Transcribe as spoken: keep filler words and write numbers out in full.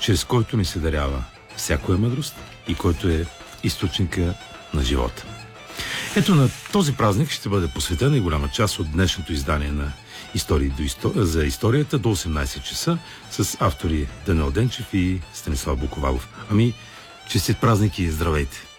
чрез който ни се дарява всякоя мъдрост и който е източника на живота. Ето на този празник ще бъде посветена и голяма част от днешното издание на Истории до история, за историята до осемнайсет часа с автори Даниел Денчев и Станислав Буковалов. Ами, честит празник и здравейте!